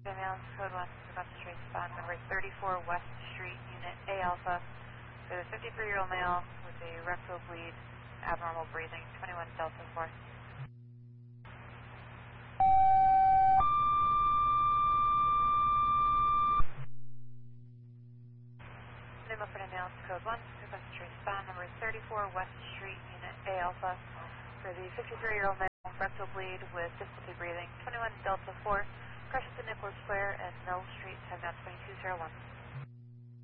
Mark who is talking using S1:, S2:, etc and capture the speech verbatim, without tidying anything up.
S1: Ambulance code one to concentrate spawn number thirty-four West Street, Unit A Alpha, for the fifty-three-year-old male with a rectal bleed, abnormal breathing, twenty-one Delta four. Lima for ambulance code one to concentrate spawn number thirty-four West Street, Unit A Alpha, for the fifty-three-year-old male, rectal bleed with difficulty breathing, twenty-one Delta four, crushed to Nicholas Square and Mill Street, time now twenty-two oh one.